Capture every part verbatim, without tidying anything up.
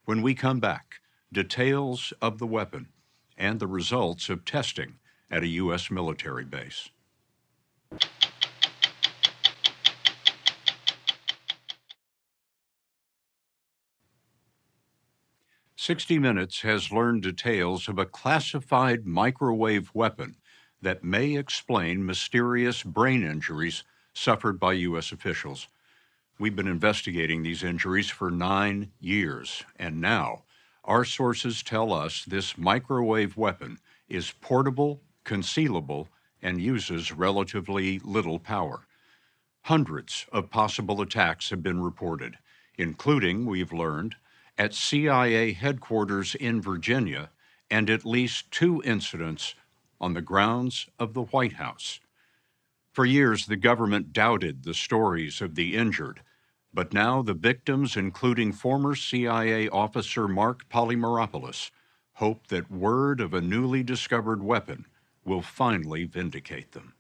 When we come back, details of the weapon and the results of testing at a U S military base. sixty minutes has learned details of a classified microwave weapon that may explain mysterious brain injuries suffered by U S officials. We've been investigating these injuries for nine years, and now our sources tell us this microwave weapon is portable, concealable, and uses relatively little power. Hundreds of possible attacks have been reported, including, we've learned, at C I A headquarters in Virginia and at least two incidents on the grounds of the White House. For years, the government doubted the stories of the injured, but now the victims, including former C I A officer Mark Polymeropoulos, hope that word of a newly discovered weapon will finally vindicate them.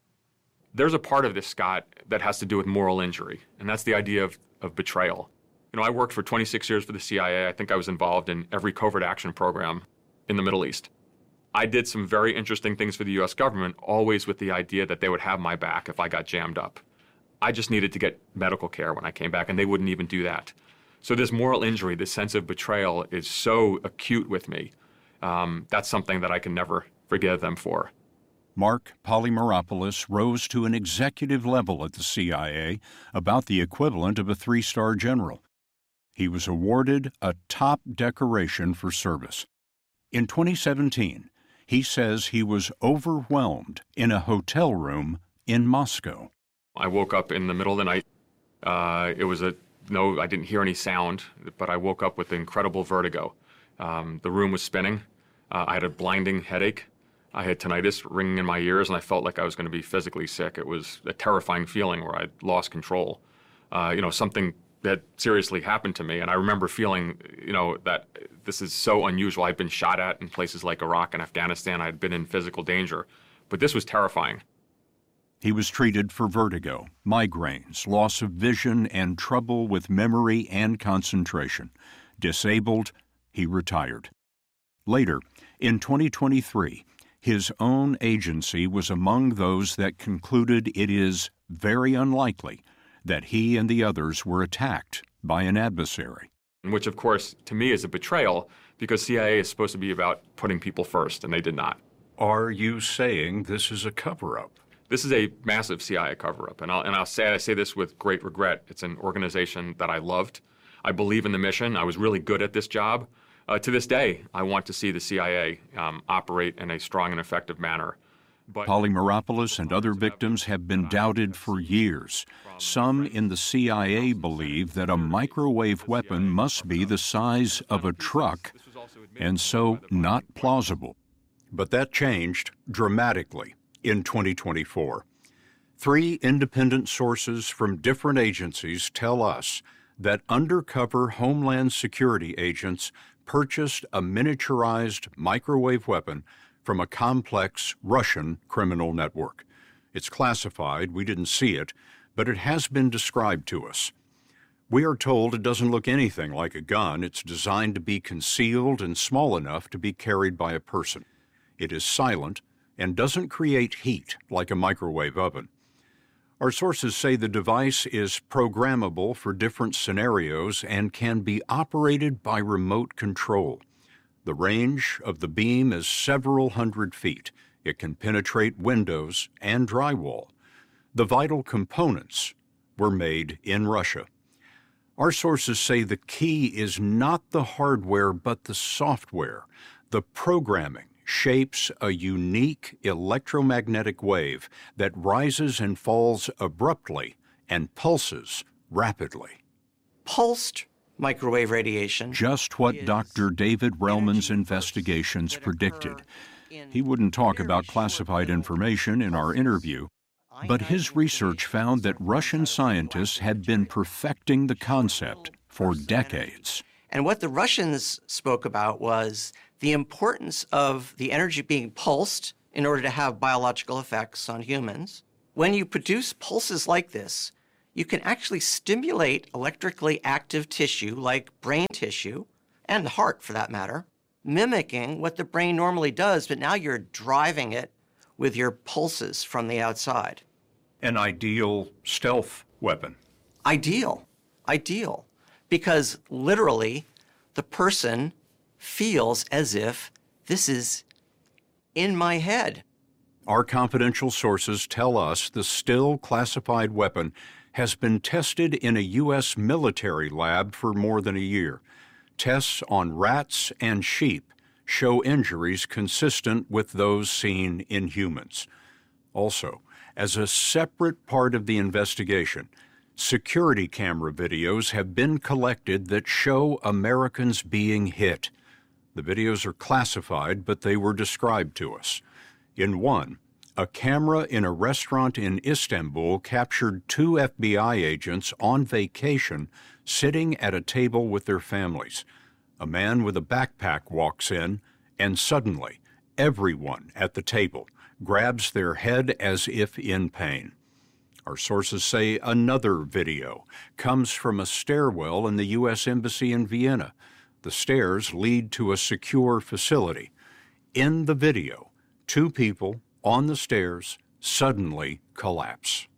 There's a part of this, Scott, that has to do with moral injury, and that's the idea of, of betrayal. You know, I worked for twenty-six years for the C I A. I think I was involved in every covert action program in the Middle East. I did some very interesting things for the U S government, always with the idea that they would have my back if I got jammed up. I just needed to get medical care when I came back, and they wouldn't even do that. So this moral injury, this sense of betrayal is so acute with me. Um, that's something that I can never forgive them for. Mark Polymeropoulos rose to an executive level at the C I A, about the equivalent of a three-star general. He was awarded a top decoration for service. In twenty seventeen, he says he was overwhelmed in a hotel room in Moscow. I woke up in the middle of the night. Uh, it was a, no, I didn't hear any sound, but I woke up with incredible vertigo. Um, the room was spinning. Uh, I had a blinding headache. I had tinnitus ringing in my ears, and I felt like I was going to be physically sick. It was a terrifying feeling where I lost control. Uh, you know, something that seriously happened to me, and I remember feeling, you know, that this is so unusual. I'd been shot at in places like Iraq and Afghanistan. I'd been in physical danger, but this was terrifying. He was treated for vertigo, migraines, loss of vision, and trouble with memory and concentration. Disabled, he retired. Later, in twenty twenty-three, his own agency was among those that concluded it is very unlikely that he and the others were attacked by an adversary. Which, of course, to me is a betrayal, because C I A is supposed to be about putting people first, and they did not. Are you saying this is a cover-up? This is a massive C I A cover-up, and I'll, and I'll say, I say this with great regret. It's an organization that I loved. I believe in the mission. I was really good at this job. Uh, to this day, I want to see the C I A um, operate in a strong and effective manner. But Polymeropoulos and other victims have been doubted for years. Some in the C I A believe that a microwave weapon must be the size of a truck, and so not plausible. But that changed dramatically in twenty twenty-four. Three independent sources from different agencies tell us that undercover Homeland Security agents purchased a miniaturized microwave weapon from a complex Russian criminal network. It's classified, we didn't see it, but it has been described to us. We are told it doesn't look anything like a gun. It's designed to be concealed and small enough to be carried by a person. It is silent and doesn't create heat like a microwave oven. Our sources say the device is programmable for different scenarios and can be operated by remote control. The range of the beam is several hundred feet. It can penetrate windows and drywall. The vital components were made in Russia. Our sources say the key is not the hardware but the software. The programming shapes a unique electromagnetic wave that rises and falls abruptly and pulses rapidly. Pulsed microwave radiation. Just what Doctor David Relman's investigations predicted. He wouldn't talk about classified information in our interview, but his research found that Russian scientists had been perfecting the concept for decades. And what the Russians spoke about was the importance of the energy being pulsed in order to have biological effects on humans. When you produce pulses like this, you can actually stimulate electrically active tissue like brain tissue, and the heart for that matter, mimicking what the brain normally does, but now you're driving it with your pulses from the outside. An ideal stealth weapon. Ideal, ideal, because literally the person feels as if this is in my head. Our confidential sources tell us the still classified weapon has been tested in a U S military lab for more than a year. Tests on rats and sheep show injuries consistent with those seen in humans. Also, as a separate part of the investigation, security camera videos have been collected that show Americans being hit. The videos are classified, but they were described to us. In one, a camera in a restaurant in Istanbul captured two F B I agents on vacation sitting at a table with their families. A man with a backpack walks in, and suddenly, everyone at the table grabs their head as if in pain. Our sources say another video comes from a stairwell in the U S Embassy in Vienna. The stairs lead to a secure facility. In the video, two people on the stairs suddenly collapse.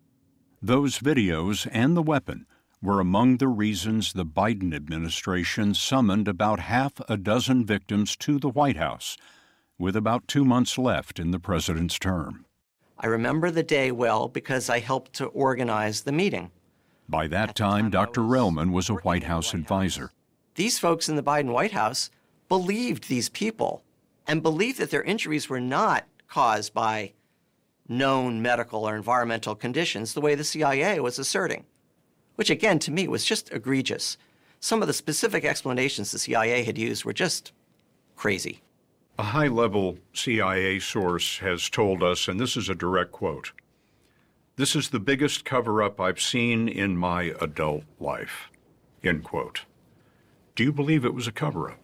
Those videos and the weapon were among the reasons the Biden administration summoned about half a dozen victims to the White House, with about two months left in the president's term. I remember the day well because I helped to organize the meeting. By that time, Doctor Relman was a White House advisor. These folks in the Biden White House believed these people and believed that their injuries were not caused by known medical or environmental conditions the way the C I A was asserting, which again, to me, was just egregious. Some of the specific explanations the C I A had used were just crazy. A high-level C I A source has told us, and this is a direct quote, "This is the biggest cover-up I've seen in my adult life," end quote. Do you believe it was a cover-up?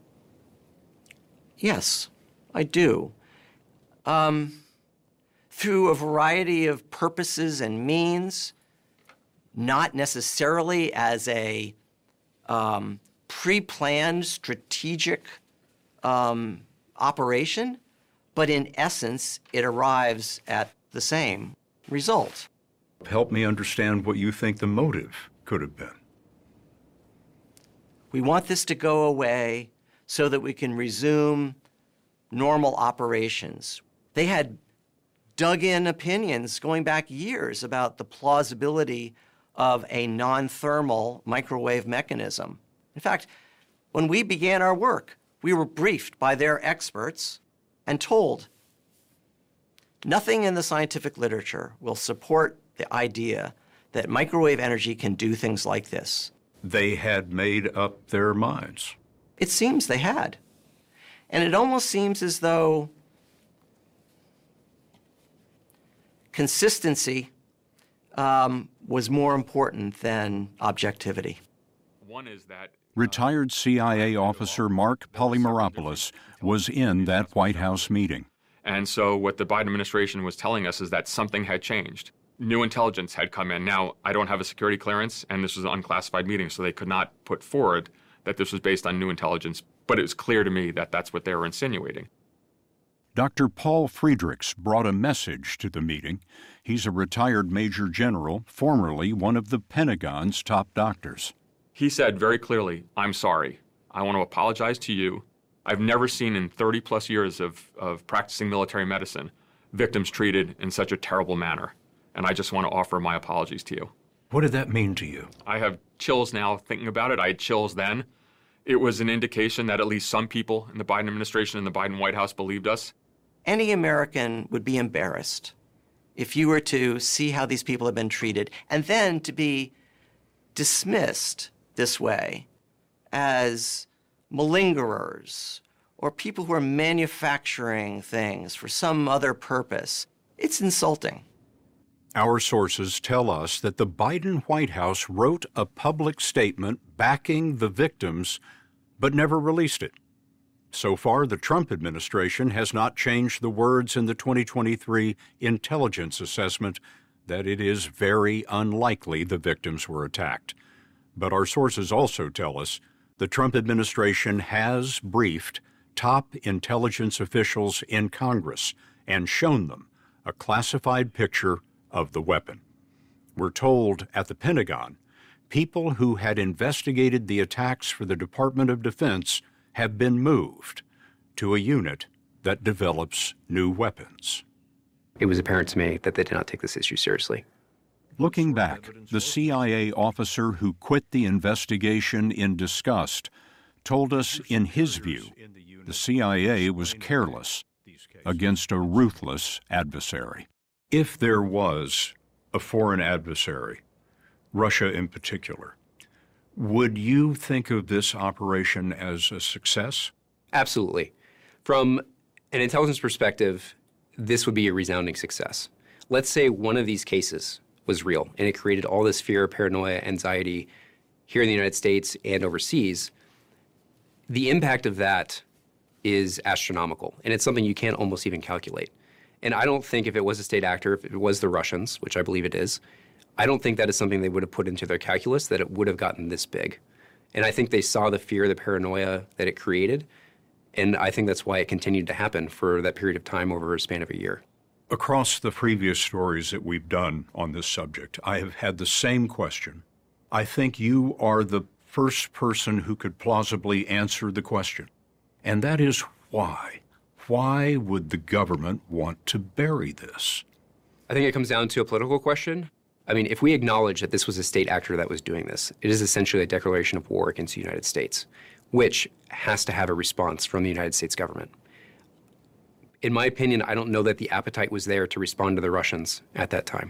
Yes, I do. Um, through a variety of purposes and means, not necessarily as a um, pre-planned strategic um, operation, but in essence, it arrives at the same result. Help me understand what you think the motive could have been. We want this to go away so that we can resume normal operations. They had dug-in opinions going back years about the plausibility of a non-thermal microwave mechanism. In fact, when we began our work, we were briefed by their experts and told nothing in the scientific literature will support the idea that microwave energy can do things like this. They had made up their minds. It seems they had. And it almost seems as though consistency um, was more important than objectivity. One is that Retired C I A officer Mark Polymeropoulos was in that White House meeting. And so what the Biden administration was telling us is that something had changed. New intelligence had come in. Now, I don't have a security clearance, and this was an unclassified meeting, so they could not put forward that this was based on new intelligence, but it was clear to me that that's what they were insinuating. Doctor Paul Friedrichs brought a message to the meeting. He's a retired major general, formerly one of the Pentagon's top doctors. He said very clearly, "I'm sorry. I want to apologize to you. I've never seen in thirty plus years of, of practicing military medicine victims treated in such a terrible manner. And I just want to offer my apologies to you." What did that mean to you? I have chills now thinking about it. I had chills then. It was an indication that at least some people in the Biden administration and the Biden White House believed us. Any American would be embarrassed if you were to see how these people have been treated and then to be dismissed this way as malingerers or people who are manufacturing things for some other purpose. It's insulting. Our sources tell us that the Biden White House wrote a public statement backing the victims, but never released it. So far, the Trump administration has not changed the words in the twenty twenty-three intelligence assessment that it is very unlikely the victims were attacked. But our sources also tell us The Trump administration has briefed top intelligence officials in Congress and shown them a classified picture of the weapon. We're told at the Pentagon, people who had investigated the attacks for the Department of Defense have been moved to a unit that develops new weapons. It was apparent to me that they did not take this issue seriously. Looking back, the C I A officer who quit the investigation in disgust told us, in his view, the C I A was careless against a ruthless adversary. If there was a foreign adversary, Russia in particular, would you think of this operation as a success? Absolutely. From an intelligence perspective, this would be a resounding success. Let's say one of these cases was real and it created all this fear, paranoia, anxiety here in the United States and overseas. The impact of that is astronomical, and it's something you can't almost even calculate. And I don't think if it was a state actor, if it was the Russians, which I believe it is, I don't think that is something they would have put into their calculus, that it would have gotten this big. And I think they saw the fear, the paranoia that it created, and I think that's why it continued to happen for that period of time over a span of a year. Across the previous stories that we've done on this subject, I have had the same question. I think you are the first person who could plausibly answer the question, and that is why. Why would the government want to bury this? I think it comes down to a political question. I mean, if we acknowledge that this was a state actor that was doing this, it is essentially a declaration of war against the United States, which has to have a response from the United States government. In my opinion, I don't know that the appetite was there to respond to the Russians at that time.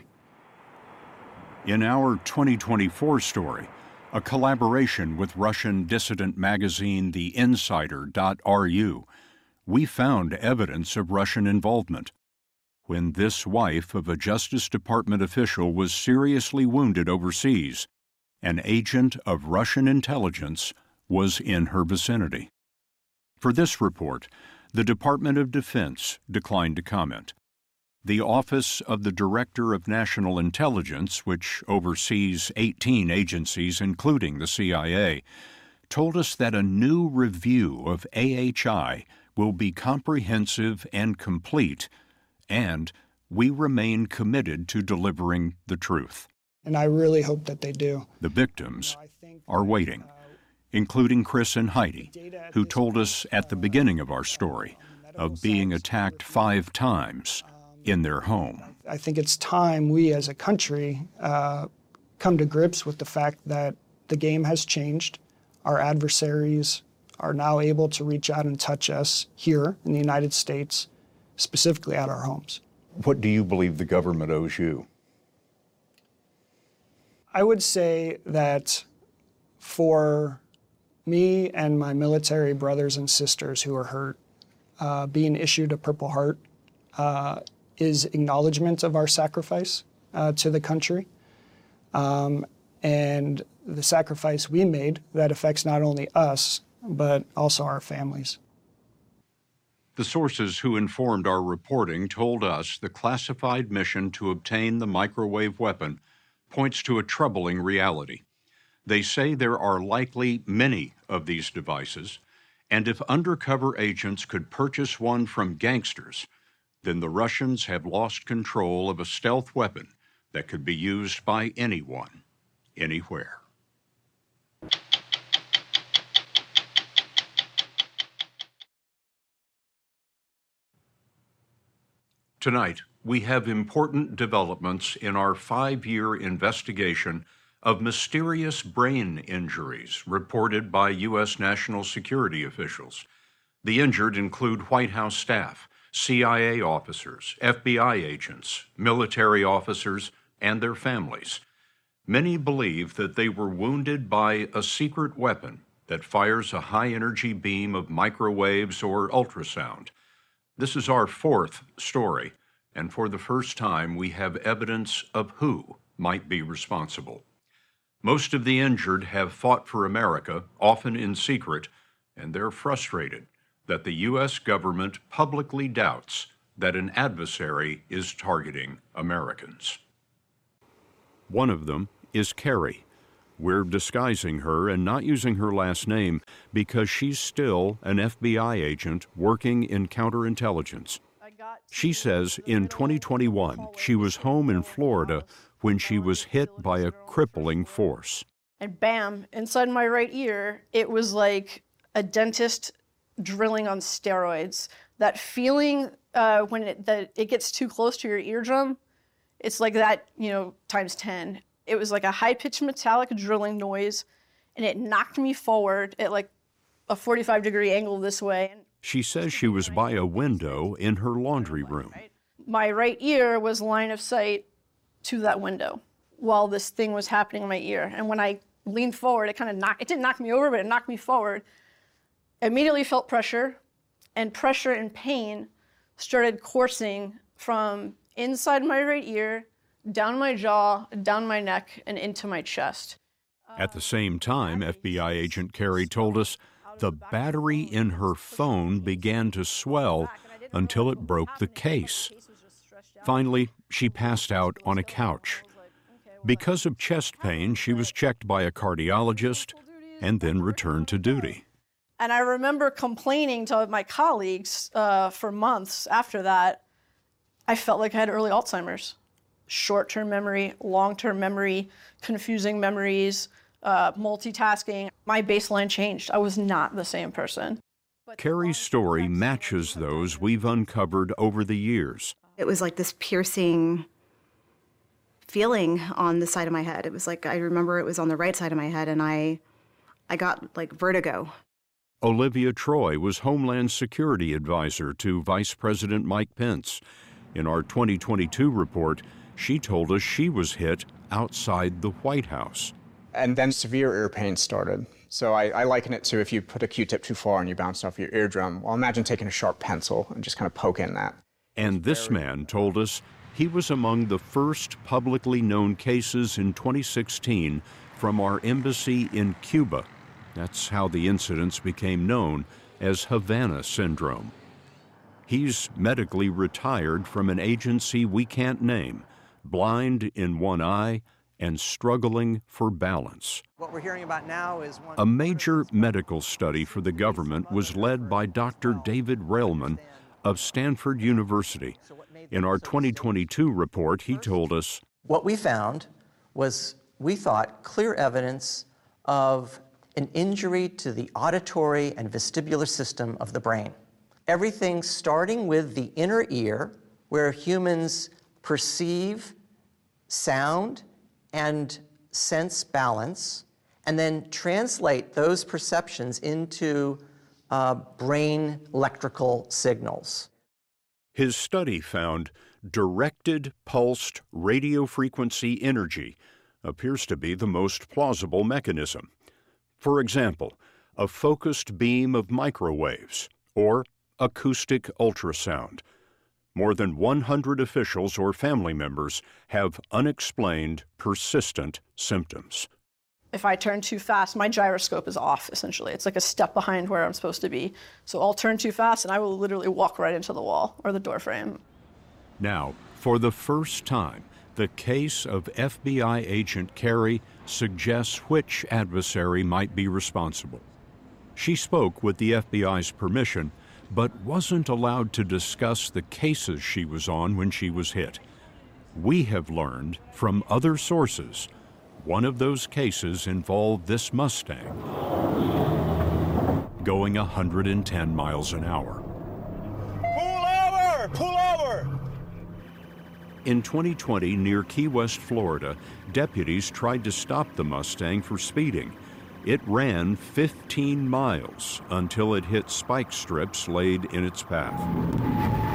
In our twenty twenty-four story, a collaboration with Russian dissident magazine The Insider dot R U, we found evidence of Russian involvement. When this wife of a Justice Department official was seriously wounded overseas, an agent of Russian intelligence was in her vicinity. For this report, the Department of Defense declined to comment. The Office of the Director of National Intelligence, which oversees eighteen agencies, including the C I A, told us that a new review of A H I will be comprehensive and complete, and we remain committed to delivering the truth. And I really hope that they do. The victims are waiting, including Chris and Heidi, who told us at the beginning of our story of being attacked five times in their home. I think it's time we as a country uh, come to grips with the fact that the game has changed. Our adversaries are now able to reach out and touch us here in the United States, specifically at our homes. What do you believe the government owes you? I would say that for me and my military brothers and sisters who are hurt, uh, being issued a Purple Heart uh, is acknowledgement of our sacrifice uh, to the country. Um, and the sacrifice we made that affects not only us, but also our families. The sources who informed our reporting told us the classified mission to obtain the microwave weapon points to a troubling reality. They say there are likely many of these devices, and if undercover agents could purchase one from gangsters, then the Russians have lost control of a stealth weapon that could be used by anyone, anywhere. Tonight, we have important developments in our five-year investigation of mysterious brain injuries reported by U S national security officials. The injured include White House staff, C I A officers, F B I agents, military officers, and their families. Many believe that they were wounded by a secret weapon that fires a high-energy beam of microwaves or ultrasound. This is our fourth story, and for the first time we have evidence of who might be responsible. Most of the injured have fought for America, often in secret, and they're frustrated that the U S government publicly doubts that an adversary is targeting Americans. One of them is Carrie, We're disguising her and not using her last name because she's still an F B I agent working in counterintelligence. She says in twenty twenty-one, she was home in Florida when she was hit by a crippling force. And bam, inside my right ear, it was like a dentist drilling on steroids. That feeling uh, when it, that it gets too close to your eardrum, it's like that, you know, times ten. It was like a high-pitched metallic drilling noise, and it knocked me forward at like a forty-five degree angle this way. She says she was by a window in her laundry room. My right ear was line of sight to that window while this thing was happening in my ear. And when I leaned forward, it kind of knocked, it didn't knock me over, but it knocked me forward. I immediately felt pressure, and pressure and pain started coursing from inside my right ear, down my jaw, down my neck, and into my chest. At the same time, F B I agent Carey told us the battery in her phone began to swell until it broke the case. Finally, she passed out on a couch. Because of chest pain, she was checked by a cardiologist and then returned to duty. And I remember complaining to my colleagues uh, for months after that. I felt like I had early Alzheimer's. Short-term memory, long-term memory, confusing memories, uh, multitasking. My baseline changed. I was not the same person. Carey's story matches those we've uncovered over the years. It was like this piercing feeling on the side of my head. It was like, I remember it was on the right side of my head, and I, I got like vertigo. Olivia Troy was Homeland Security Advisor to Vice President Mike Pence. In our twenty twenty-two report, she told us she was hit outside the White House. And then severe ear pain started. So I, I liken it to if you put a Q-tip too far and you bounce off your eardrum. Well, imagine taking a sharp pencil and just kind of poking that. And this man told us he was among the first publicly known cases in twenty sixteen from our embassy in Cuba. That's how the incidents became known as Havana Syndrome. He's medically retired from an agency we can't name, blind in one eye and struggling for balance. What we're hearing about now is one... A major medical study for the government was led by Doctor David Railman of Stanford University. In our twenty twenty-two report, he told us, what we found was, we thought, clear evidence of an injury to the auditory and vestibular system of the brain. Everything starting with the inner ear, where humans perceive sound and sense balance, and then translate those perceptions into uh, brain electrical signals. His study found directed pulsed radio frequency energy appears to be the most plausible mechanism. For example, a focused beam of microwaves or acoustic ultrasound. More than one hundred officials or family members have unexplained, persistent symptoms. If I turn too fast, my gyroscope is off, essentially. It's like a step behind where I'm supposed to be. So I'll turn too fast and I will literally walk right into the wall or the door frame. Now, for the first time, the case of F B I agent Carey suggests which adversary might be responsible. She spoke with the F B I's permission, but wasn't allowed to discuss the cases she was on when she was hit. We have learned from other sources one of those cases involved this Mustang going one hundred ten miles an hour. Pull over! Pull over! In twenty twenty, near Key West, Florida, deputies tried to stop the Mustang for speeding. It ran fifteen miles until it hit spike strips laid in its path.